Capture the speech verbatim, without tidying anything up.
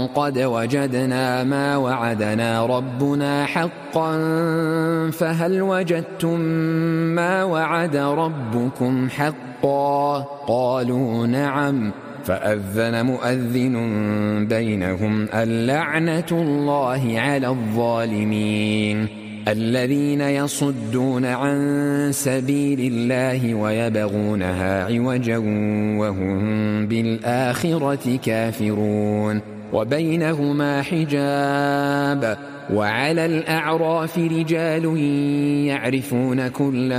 قد وجدنا ما وعدنا ربنا حقا فهل وجدتم ما وعد ربكم حقا؟ قالوا نعم. فأذن مؤذن بينهم اللعنة الله على الظالمين الذين يصدون عن سبيل الله ويبغونها عوجا وهم بالآخرة كافرون وبينهما حجاب وعلى الأعراف رجال يعرفون كلا